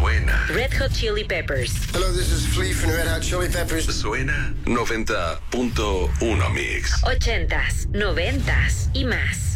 Suena. Red Hot Chili Peppers. Hello, this is Flea from Red Hot Chili Peppers. Suena 90.1 Mix. 80s, 90s y más.